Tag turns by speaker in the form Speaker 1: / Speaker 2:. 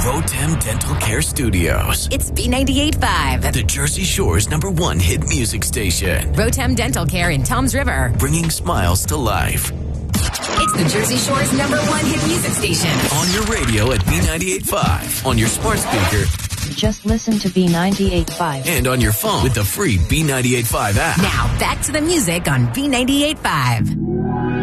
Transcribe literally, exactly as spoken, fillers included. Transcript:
Speaker 1: Rotem Dental Care Studios.
Speaker 2: It's B ninety-eight point five.
Speaker 1: The Jersey Shore's number one hit music station.
Speaker 2: Rotem Dental Care in Toms River.
Speaker 1: Bringing smiles to life.
Speaker 2: It's the Jersey Shore's number one hit music station.
Speaker 1: On your radio at B ninety-eight point five. On your smart speaker.
Speaker 3: Just listen to B ninety-eight point five.
Speaker 1: And on your phone with the free B ninety-eight point five app.
Speaker 2: Now back to the music on B ninety-eight point five.